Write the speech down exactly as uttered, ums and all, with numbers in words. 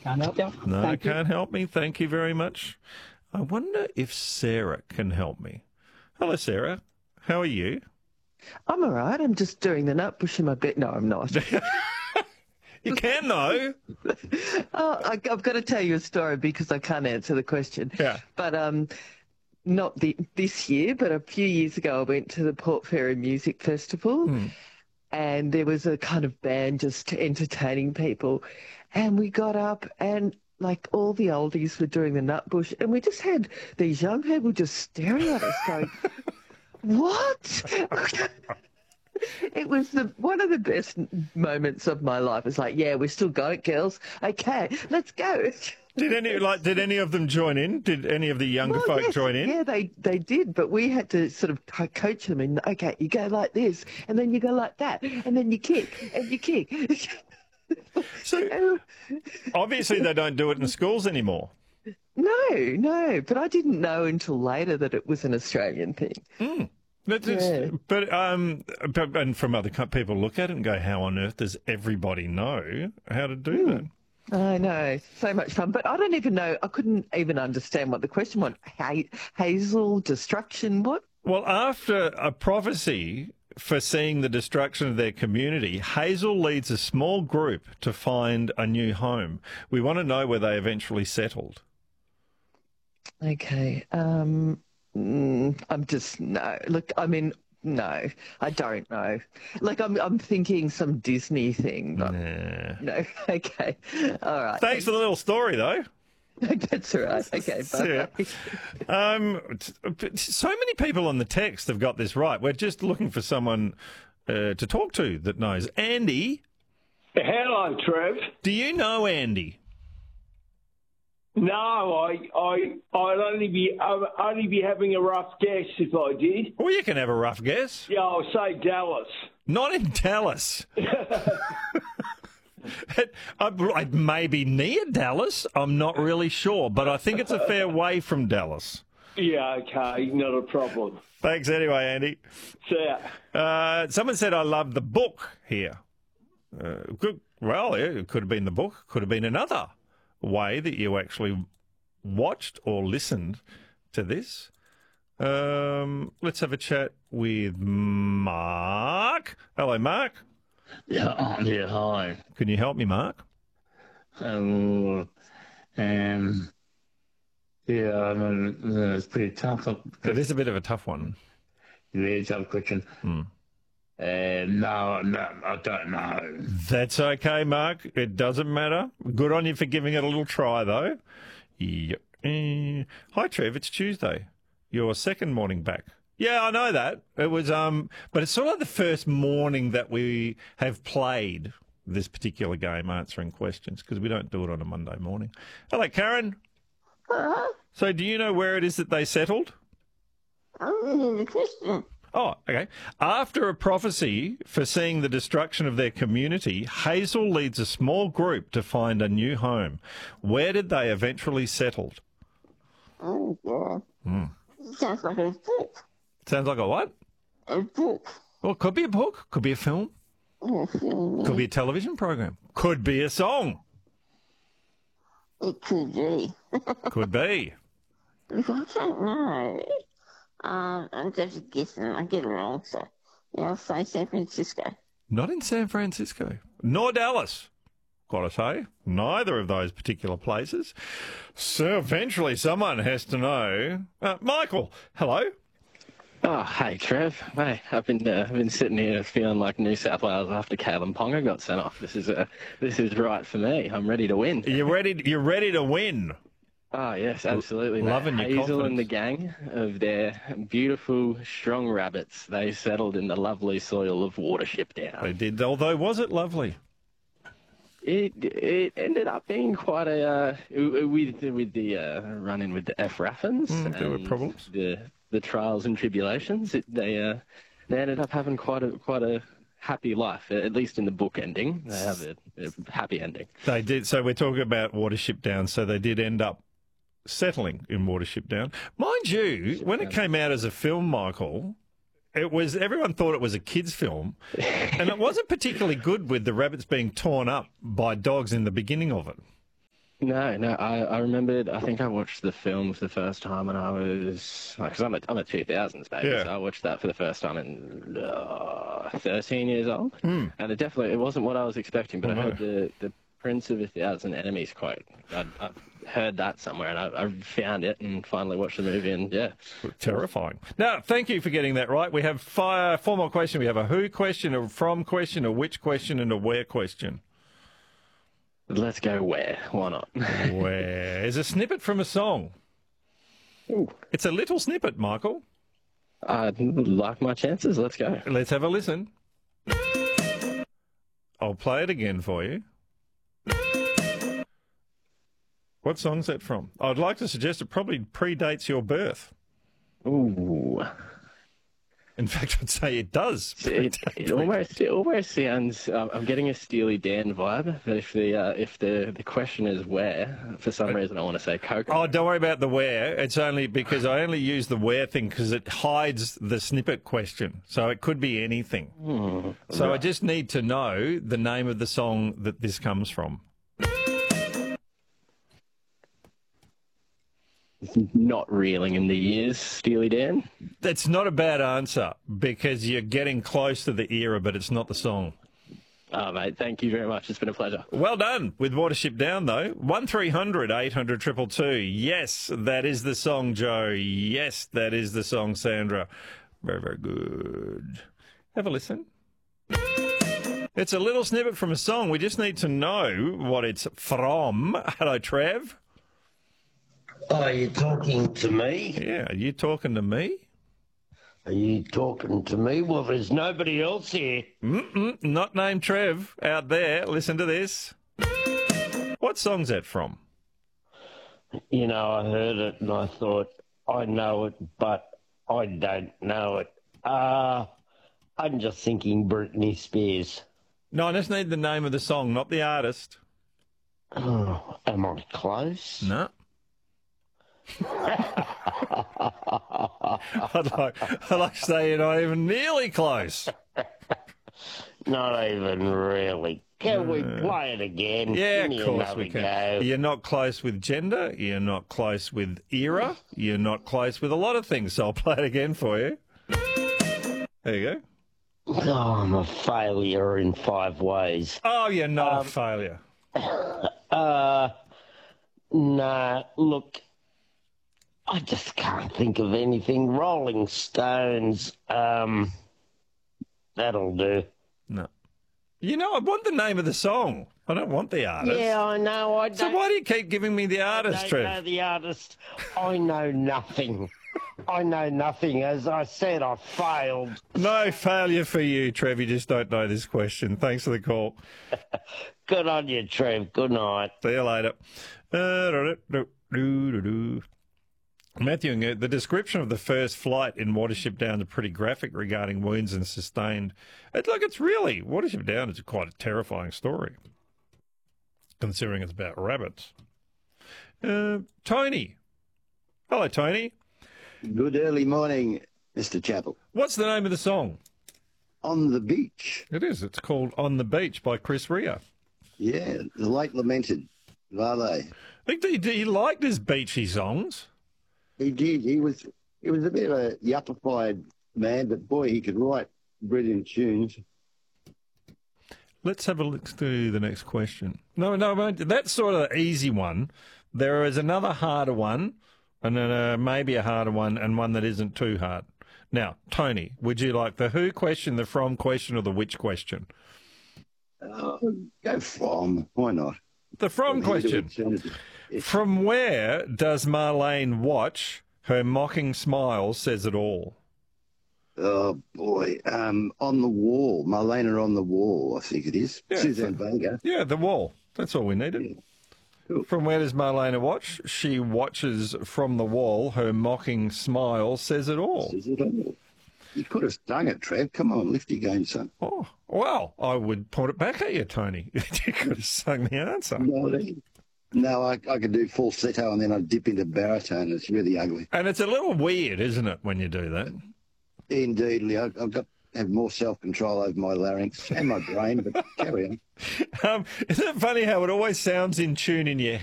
Can't help you. No, Thank you. can't help me. Thank you very much. I wonder if Sarah can help me. Hello, Sarah. How are you? I'm all right. I'm just doing the nut bush in my bed. No, I'm not. You can, though. oh, I, I've got to tell you a story because I can't answer the question. Yeah. But um, not the, this year, but a few years ago, I went to the Port Fairy Music Festival, Mm. and there was a kind of band just entertaining people, and we got up and like all the oldies were doing the nut bush, and we just had these young people just staring at us, going, "What?" It was the one of the best moments of my life. It's like, yeah, we still got it, girls. Okay, let's go. Did any like? Did any of them join in? Did any of the younger Well, folk yes, join in? Yeah, they they did, but we had to sort of co- coach them. And okay, you go like this, and then you go like that, and then you kick, and you kick. So obviously they don't do it in schools anymore. No, no, but I didn't know until later that it was an Australian thing. Mm. But, it's, Yeah. but um, but, and from other co- people look at it and go, how on earth does everybody know how to do that? I know, so much fun. But I don't even know, I couldn't even understand what the question was. Ha- Hazel, destruction, what? Well, after a prophecy foreseeing the destruction of their community, Hazel leads a small group to find a new home. We want to know where they eventually settled. Okay, um, mm, I'm just, no. Look, I mean, no, I don't know. Like, I'm I'm thinking some Disney thing. But Nah. no, okay, all right. Thanks for the little story, though. That's all right. Okay, Yeah. bye. Um, t- so many people on the text have got this right. We're just looking for someone uh, to talk to that knows. Andy, Hello, Trev. do you know Andy? No, I, I, I'd only be, I'd only be having a rough guess if I did. Well, you can have a rough guess. Yeah, I'll say Dallas. Not in Dallas. I, I may be near Dallas. I'm not really sure, but I think it's a fair way from Dallas. Yeah, okay, not a problem. Thanks anyway, Andy. So, Uh, someone said I love the book here. Uh, good. Well, yeah, it could have been the book. Could have been another way that you actually watched or listened to this. Um, let's have a chat with Mark. Hello, Mark. Yeah, oh, yeah, hi. Can you help me, Mark? Um, um, yeah, I mean, it's pretty tough. It is a bit of a tough one. Very tough question. Hmm. Uh, no, no, I don't know. That's okay, Mark. It doesn't matter. Good on you for giving it a little try, though. Yep. Eh. Hi, Trev. It's Tuesday. Your second morning back. Yeah, I know that. It was, um, but it's sort of the first morning that we have played this particular game, answering questions, because we don't do it on a Monday morning. Hello, Karen. Uh-huh. So, do you know where it is that they settled? I'm in the Christian. Oh, okay. After a prophecy foreseeing the destruction of their community, Hazel leads a small group to find a new home. Where did they eventually settle? Oh, God. Mm. Sounds like a book. Sounds like a what? A book. Well, it could be a book, could be a film, Oh, film. could be a television program, could be a song, It could be. could be. Look, I don't know. Um, I'm just guessing. I get it wrong, so yeah, I'll say San Francisco. Not in San Francisco, nor Dallas. Gotta say, neither of those particular places. So eventually someone has to know. Uh, Michael, hello. Oh, hey, Trev. Hey, I've been uh, I've been sitting here feeling like New South Wales after Kalen Ponga got sent off. This is uh, this is right for me. I'm ready to win. You're ready. You're ready to win. Oh, yes, absolutely. mate. Loving your Hazel confidence. and the gang of their beautiful, strong rabbits. They settled in the lovely soil of Watership Down. They did. Although, was it lovely? It it ended up being quite a uh, with with the uh, run in with the F Raffins. Mm, there were and problems. The the trials and tribulations. It, they uh, they ended up having quite a quite a happy life. At least in the book ending, they have a, a happy ending. They did. So we're talking about Watership Down. So they did end up settling in Watership Down. Mind you, when it came out as a film, Michael, it was everyone thought it was a kids' film, and it wasn't particularly good with the rabbits being torn up by dogs in the beginning of it. No, no. I, I remembered. I think I watched the film for the first time when I was because I'm a I'm a two thousands baby. Yeah. So I watched that for the first time in uh, thirteen years old, Mm. and it definitely it wasn't what I was expecting. But Oh, I heard no. the the Prince of a Thousand Enemies quote. I I heard that somewhere, and I, I found it and finally watched the movie. And yeah, Terrifying. Now, thank you for getting that right. We have five, four more questions. We have a who question, a from question, a which question, and a where question. let's go where? Why not? Where is a snippet from a song? Ooh. It's a little snippet, Michael. I like my chances. Let's go. Let's have a listen. I'll play it again for you. What song's that from? I'd like to suggest it probably predates your birth. Ooh. In fact, I'd say it does. It, it almost it almost sounds. Um, I'm getting a Steely Dan vibe. But if the uh, if the, the question is where, for some reason I want to say Coke. Oh, don't worry about the where. It's only because I only use the where thing because it hides the snippet question. So it could be anything. Hmm. So I just need to know the name of the song that this comes from. Not reeling in the years, Steely Dan. That's not a bad answer because you're getting close to the era, but it's not the song. Oh, mate, thank you very much. It's been a pleasure. Well done with Watership Down, though. one three hundred eight hundred two two two. Yes, that is the song, Joe. Yes, that is the song, Sandra. Very, very good. Have a listen. It's a little snippet from a song. We just need to know what it's from. Hello, Trev. Are you talking to me? Yeah, are you talking to me? Are you talking to me? Well, there's nobody else here. Mm-mm, not named Trev out there. Listen to this. What song's that from? You know, I heard it and I thought, I know it, but I don't know it. Uh, I'm just thinking Britney Spears. No, I just need the name of the song, not the artist. Oh, am I close? No. I'd like, I'd like to say you're not even nearly close. Not even really. Can we play it again? Yeah, Give me of course another we can. go. You're not close with gender. You're not close with era. You're not close with a lot of things. So I'll play it again for you. There you go. Oh, I'm a failure in five ways. Oh, you're not a failure. Uh, nah, look, I just can't think of anything. Rolling Stones, um, that'll do. No. You know, I want the name of the song. I don't want the artist. Yeah, I know. I don't, So why do you keep giving me the artist, don't Trev? know the artist. I know nothing. I know nothing. As I said, I failed. No failure for you, Trev. You just don't know this question. Thanks for the call. Good on you, Trev. Good night. See you later. Uh, Matthew, the description of the first flight in Watership Down is pretty graphic regarding wounds and sustained. It's like it's really, Watership Down is quite a terrifying story, considering it's about rabbits. Uh, Tony. Hello, Tony. Good early morning, Mister Chappell. What's the name of the song? On the Beach. It is. It's called On the Beach by Chris Rea. Yeah, the late lamented Vale. I think he, he liked his beachy songs. He did. He was he was a bit of a yuppified man, but boy, he could write brilliant tunes. Let's have a look to the next question. No, no, mate, that's sort of the easy one. There is another harder one, and then uh, maybe a harder one, and one that isn't too hard. Now, Tony, would you like the who question, the from question, or the which question? Uh, go from. Why not? The from question. From where does Marlene watch? Her mocking smile says it all. Oh boy, um, on the wall, Marlena on the wall. I think it is. Yeah, Suzanne so- Vega. Yeah, the wall. That's all we needed. Yeah. Cool. From where does Marlena watch? She watches from the wall. Her mocking smile says it all. Says it all. You could have stung it, Trev. Come on, lift your game, son. Oh, well, I would point it back at you, Tony. You could have sung the answer. No, they- no I, I could do falsetto and then I'd dip into baritone. It's really ugly. And it's a little weird, isn't it, when you do that? Indeed, Leo. I've got to have more self-control over my larynx and my brain, but carry on. Um, isn't it funny how it always sounds in tune in your